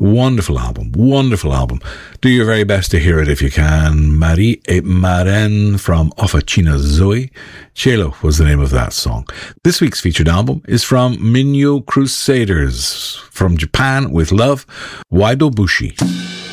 Wonderful album, wonderful album. Do your very best to hear it if you can. Marie et Marraine from Officina Zoe. Cielo was the name of that song. This week's featured album is from Minyo Crusaders. From Japan with love, Waido Bushi.